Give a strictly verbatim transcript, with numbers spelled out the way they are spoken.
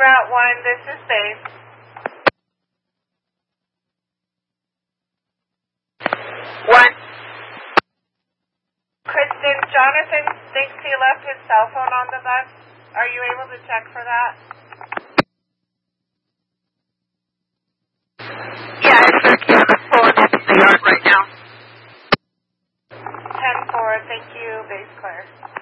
Route one, this is base. One. Kristen, Jonathan thinks he left his cell phone on the bus. Are you able to check for that? Yeah, it's okay. I'm pulling into the yard right now. ten four, thank you, base clear.